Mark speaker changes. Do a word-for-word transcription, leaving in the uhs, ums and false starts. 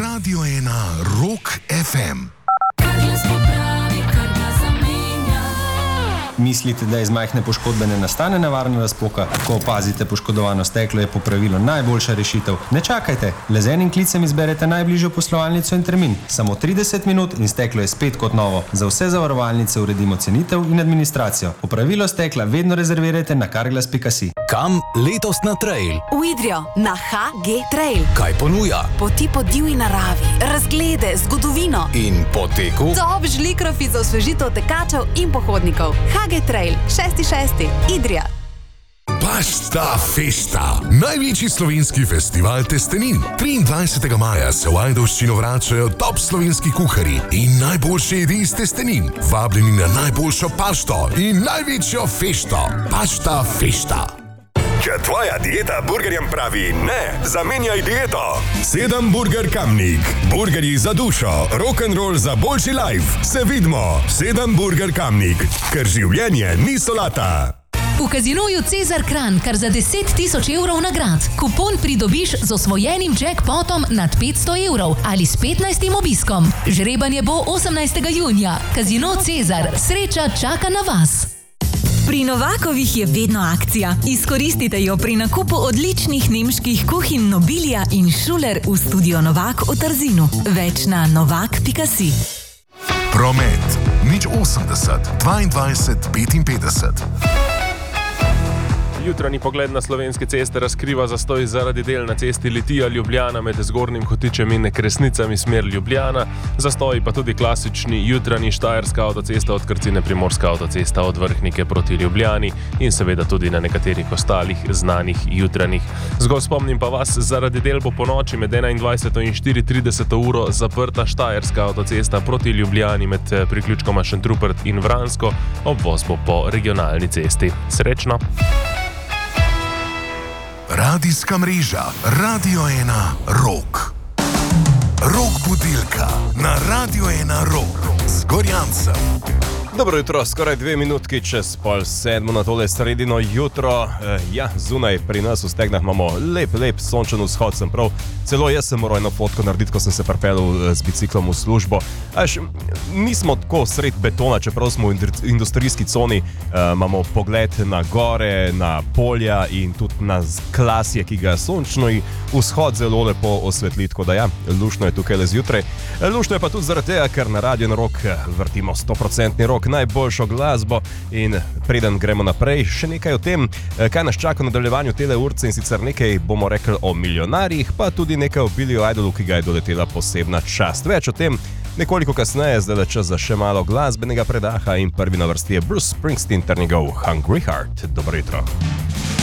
Speaker 1: Radio ena Rock ef em.
Speaker 2: Mislite, da iz majhne poškodbe ne nastane nevarna razpoka? Ko opazite poškodovano steklo, je popravilo najboljša rešitev. Ne čakajte, le z enim klicem izberete najbližjo poslovalnico in termin. Samo trideset minut in steklo je spet kot novo. Za vse zavarovalnice uredimo cenitev in administracijo. Popravilo stekla vedno rezervirajte na carglass pika si.
Speaker 3: Kam letos na trail?
Speaker 4: V Idrijo, na ha ge Trail.
Speaker 3: Kaj ponuja?
Speaker 4: Poti po divji naravi, razglede, zgodovino.
Speaker 3: In po teku?
Speaker 4: Top žlikrofi za osvežitev tekačev in pohodnikov. ha ge Trail, šesti šesti, Idrija.
Speaker 1: Pasta Festa, največji slovenski festival testenin. triindvajsetega maja se v Ajdovščino vračajo top slovenski kuharji in najboljše jedi iz testenin. Vabljeni na najboljšo pašto in največjo fešto. Pasta Festa.
Speaker 5: Če tvoja dieta burgerjem pravi ne, zamenjaj dieto. Sedem Burger Kamnik. Burgerji za dušo, rock'n'roll za boljši life. Se vidimo. Sedem Burger Kamnik. Ker življenje ni solata.
Speaker 6: V Casinoju Cezar Kranj kar za deset tisoč evrov nagrad. Kupon pridobiš z osvojenim jackpotom nad petsto evrov ali s petnajstim obiskom. Žrebanje bo osemnajstega junija. Casino Cezar. Sreča čaka na vas.
Speaker 7: Pri Novakovih je vedno akcija. Izkoristite jo pri nakupu odličnih nemških kuhinj Nobilia in Schuler v studio Novak v Trzinu. Več na novak pika si.
Speaker 1: Promet. Nič osemdeset, dvaindvajset, petinpetdeset.
Speaker 8: Jutranji pogled na slovenske ceste razkriva zastoj zaradi del na cesti Litija-Ljubljana med Zgornjim Hotičem in Kresnicami smer Ljubljana. Zastoj pa tudi klasični jutranji Štajerska avtocesta od Krcine, Primorska avtocesta od Vrhnike proti Ljubljani in seveda tudi na nekaterih ostalih znanih jutranjih. Zgolj spomnim pa vas, zaradi del bo po noči med enaindvajseto in štiriintrideseto uro zaprta Štajerska avtocesta proti Ljubljani med priključkoma Šentrupert in Vransko. Obvoz bo po regionalni cesti. Srečno!
Speaker 1: Radijska mreža Radio ena Rock. Rock budilka na Radio ena Rock z Gorjancem.
Speaker 9: Dobro jutro, skoraj dve minutki čez pol sedmo na tole sredino jutro. E, ja, zunaj pri nas v Stegnah imamo lep, lep sončen vzhod, sem prav. Celo jaz sem moral eno fotko narediti, ko sem se pripeljal z biciklom v službo. Až, nismo tako sred betona, čeprav smo v industrijski coni, e, imamo pogled na gore, na polja in tudi na klasje, ki ga sončno in vzhod zelo lepo osvetli, tako da ja, luštno je tukaj le zjutraj. Luštno je pa tudi zaradi tega, ker na Radio ena Rock vrtimo sto procentni rock, najboljšo glasbo in preden gremo naprej, še nekaj o tem, kaj nas čaka v nadaljevanju tele urce in sicer nekaj bomo rekli o milijonarjih, pa tudi nekaj o Billyju Idolu, ki ga je doletela posebna čast. Več o tem nekoliko kasneje, zdaj le čas za še malo glasbenega predaha in prvi na vrsti je Bruce Springsteen ter njegov Hungry Heart. Dobro jutro.